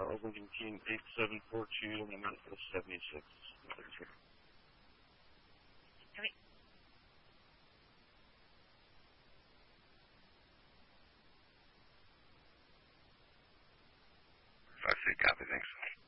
Arlington 8742, and I'm at 76. Okay. I see. Copy. Thanks.